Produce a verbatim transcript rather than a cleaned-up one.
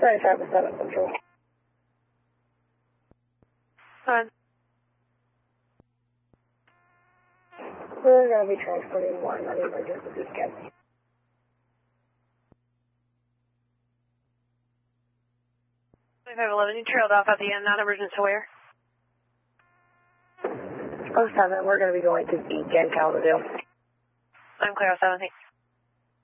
ninety-five percent of control. Fine. We're going to be transporting one on the emergency beacon. twenty-five eleven, you trailed off at the end, not emergency where? oh seven, we're going to be going to Beacon, Kalamazoo. I'm clear, oh seven, thanks.